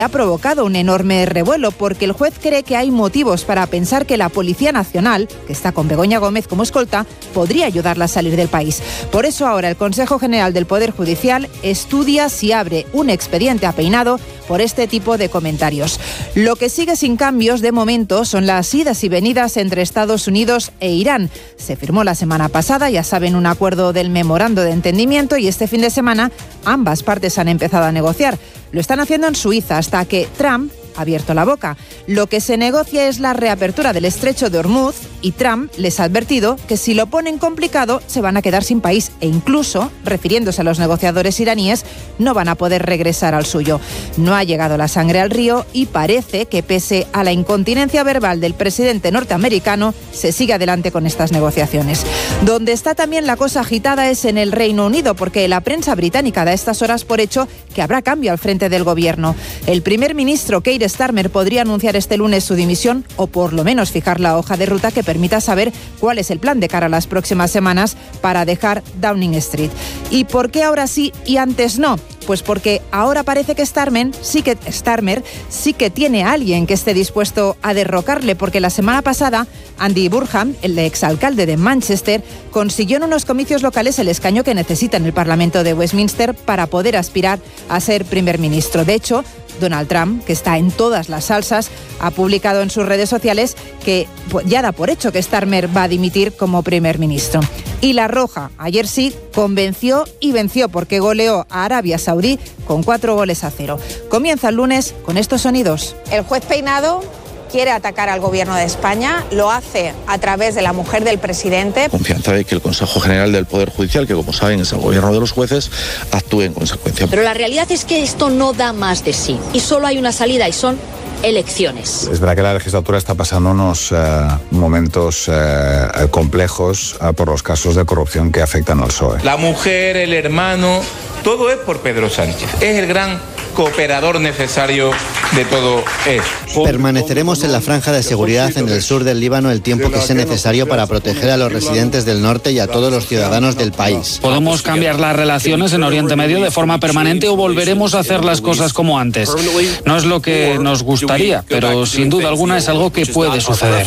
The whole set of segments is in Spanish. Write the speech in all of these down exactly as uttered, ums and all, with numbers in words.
ha provocado un enorme revuelo porque el juez cree que hay motivos para pensar que la Policía Nacional, que está con Begoña Gómez como escolta, podría ayudarla a salir del país. Por eso ahora el Consejo General del Poder Judicial estudia si abre un expediente a Peinado por este tipo de comentarios. Lo que sigue sin cambios de momento son las idas y venidas entre Estados Unidos e Irán. Se firmó la semana pasada, ya saben, un acuerdo del memorando de entendimiento y este fin de semana ambas partes han empezado a negociar. Lo están haciendo en Suiza hasta que Trump ha abierto la boca. Lo que se negocia es la reapertura del estrecho de Hormuz y Trump les ha advertido que si lo ponen complicado se van a quedar sin país e incluso, refiriéndose a los negociadores iraníes, no van a poder regresar al suyo. No ha llegado la sangre al río y parece que pese a la incontinencia verbal del presidente norteamericano se sigue adelante con estas negociaciones. Donde está también la cosa agitada es en el Reino Unido porque la prensa británica da a estas horas por hecho que habrá cambio al frente del gobierno. El primer ministro Keir Starmer podría anunciar este lunes su dimisión o por lo menos fijar la hoja de ruta que permita saber cuál es el plan de cara a las próximas semanas para dejar Downing Street. ¿Y por qué ahora sí y antes no? Pues porque ahora parece que Starmer sí que, Starmer sí que tiene a alguien que esté dispuesto a derrocarle, porque la semana pasada Andy Burnham, el exalcalde de Manchester, consiguió en unos comicios locales el escaño que necesita en el Parlamento de Westminster para poder aspirar a ser primer ministro. De hecho, Donald Trump, que está en todas las salsas, ha publicado en sus redes sociales que ya da por hecho que Starmer va a dimitir como primer ministro. Y la Roja, ayer sí, convenció y venció porque goleó a Arabia Saudí con cuatro goles a cero. Comienza el lunes con estos sonidos. El juez Peinado quiere atacar al gobierno de España, lo hace a través de la mujer del presidente. Confianza de que el Consejo General del Poder Judicial, que como saben es el gobierno de los jueces, actúe en consecuencia. Pero la realidad es que esto no da más de sí y solo hay una salida y son elecciones. Es verdad que la legislatura está pasando unos eh, momentos eh, complejos eh, por los casos de corrupción que afectan al P S O E. La mujer, el hermano, todo es por Pedro Sánchez. Es el gran cooperador necesario de todo esto. Permaneceremos en la franja de seguridad en el sur del Líbano el tiempo que sea necesario para proteger a los residentes del norte y a todos los ciudadanos del país. ¿Podemos cambiar las relaciones en Oriente Medio de forma permanente o volveremos a hacer las cosas como antes? No es lo que nos gustaría, pero sin duda alguna es algo que puede suceder.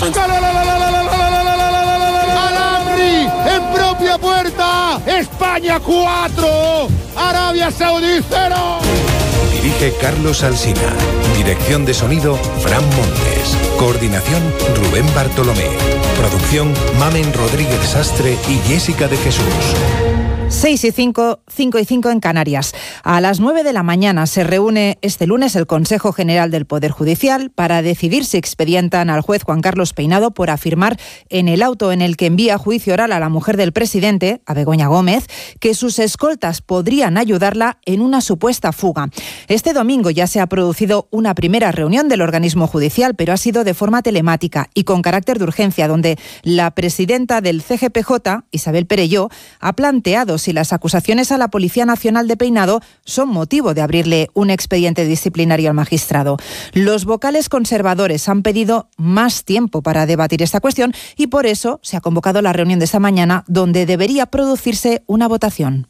¡Alamri en propia puerta! ¡España cuatro! ¡Arabia Saudí cero! Dirige Carlos Alsina. Dirección de sonido, Fran Montes. Coordinación, Rubén Bartolomé. Producción, Mamen Rodríguez Sastre y Jessica de Jesús. seis y cinco, cinco y cinco en Canarias. A las nueve de la mañana se reúne este lunes el Consejo General del Poder Judicial para decidir si expedientan al juez Juan Carlos Peinado por afirmar en el auto en el que envía a juicio oral a la mujer del presidente, a Begoña Gómez, que sus escoltas podrían ayudarla en una supuesta fuga. Este domingo ya se ha producido una primera reunión del organismo judicial, pero ha sido de forma telemática y con carácter de urgencia, donde la presidenta del C G P J, Isabel Perelló, ha planteado si las acusaciones a la Policía Nacional de Peinado son motivo de abrirle un expediente disciplinario al magistrado. Los vocales conservadores han pedido más tiempo para debatir esta cuestión y por eso se ha convocado la reunión de esta mañana, donde debería producirse una votación.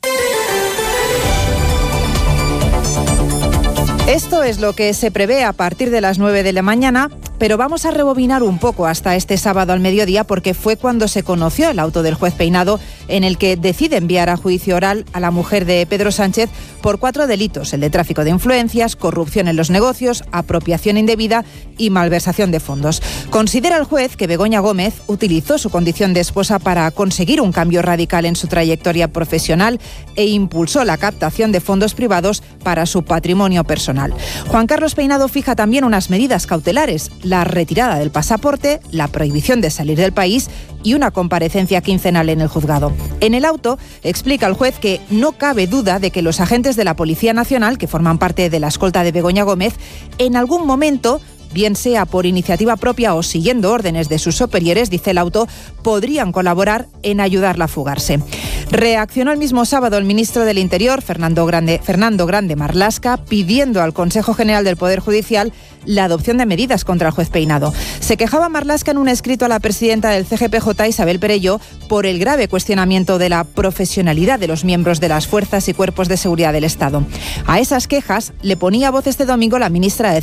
Esto es lo que se prevé a partir de las nueve de la mañana, pero vamos a rebobinar un poco hasta este sábado al mediodía porque fue cuando se conoció el auto del juez Peinado en el que decide enviar a juicio oral a la mujer de Pedro Sánchez por cuatro delitos, el de tráfico de influencias, corrupción en los negocios, apropiación indebida y malversación de fondos. Considera el juez que Begoña Gómez utilizó su condición de esposa para conseguir un cambio radical en su trayectoria profesional e impulsó la captación de fondos privados para su patrimonio personal. Juan Carlos Peinado fija también unas medidas cautelares, la retirada del pasaporte, la prohibición de salir del país y una comparecencia quincenal en el juzgado. En el auto explica el juez que no cabe duda de que los agentes de la Policía Nacional, que forman parte de la escolta de Begoña Gómez, en algún momento bien sea por iniciativa propia o siguiendo órdenes de sus superiores, dice el auto, podrían colaborar en ayudarla a fugarse. Reaccionó el mismo sábado el ministro del Interior, Fernando Grande, Fernando Grande Marlaska, pidiendo al Consejo General del Poder Judicial la adopción de medidas contra el juez Peinado. Se quejaba Marlaska en un escrito a la presidenta del C G P J, Isabel Perello, por el grave cuestionamiento de la profesionalidad de los miembros de las fuerzas y cuerpos de seguridad del Estado. A esas quejas le ponía voz este domingo la ministra de